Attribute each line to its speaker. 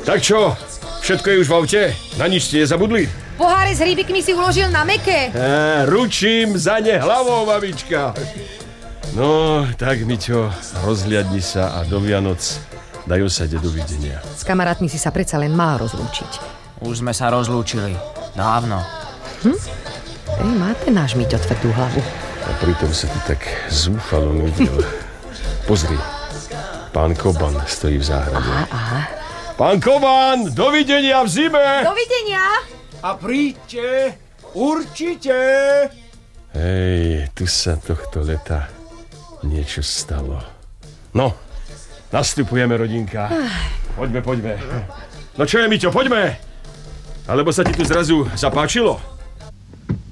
Speaker 1: Tak čo? Všetko je už v aute? Na nič ste nezabudli?
Speaker 2: Poháre s hríbikmi si uložil na mäkké.
Speaker 1: Ručím za ne hlavou, mamička. No, tak Miťo, rozhliadni sa a do Vianoc dajú sa dovidenia.
Speaker 2: S kamarátmi si sa predsa len mal rozlúčiť.
Speaker 3: Už sme sa rozlúčili. Dávno.
Speaker 2: Máte náš Miťo tvrdú hlavu.
Speaker 1: A pritom sa tu tak zúfalo nudil. Pozri, pán Koban stojí v záhrade.
Speaker 2: Aha.
Speaker 1: Pán Koban, dovidenia v zime!
Speaker 2: Dovidenia!
Speaker 4: A príďte, určite!
Speaker 1: Hej, tu sa tohto leta niečo stalo. No, nastupujeme, rodinka. Poďme. No čo je, Miťo, poďme! Alebo sa ti tu zrazu zapáčilo?